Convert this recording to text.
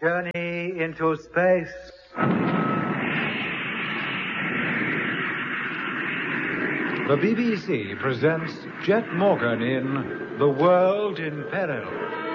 Journey into space. The BBC presents Jet Morgan in The World in Peril.